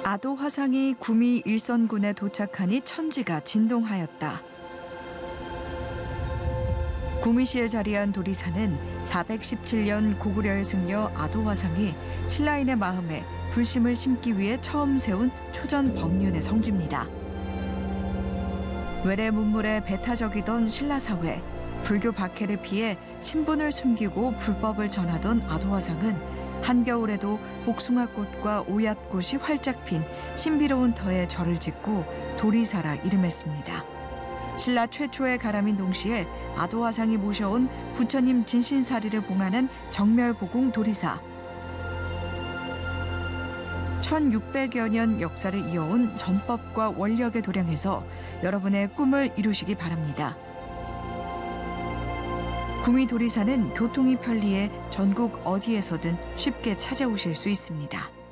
아도 화상이 구미 일선군에 도착하니 천지가 진동하였다. 구미시에 자리한 도리사는 417년 고구려의 승려 아도 화상이 신라인의 마음에 불심을 심기 위해 처음 세운 초전 법륜의 성지입니다. 외래 문물에 배타적이던 신라 사회, 불교 박해를 피해 신분을 숨기고 불법을 전하던 아도 화상은 한겨울에도 복숭아꽃과 오얏꽃이 활짝 핀 신비로운 터에 절을 짓고 도리사라 이름했습니다. 신라 최초의 가람인 동시에 아도 화상이 모셔온 부처님 진신사리를 봉하는 정멸고궁 도리사. 1600여 년 역사를 이어온 전법과 원력의 도량에서 여러분의 꿈을 이루시기 바랍니다. 구미 도리사는 교통이 편리해 전국 어디에서든 쉽게 찾아오실 수 있습니다.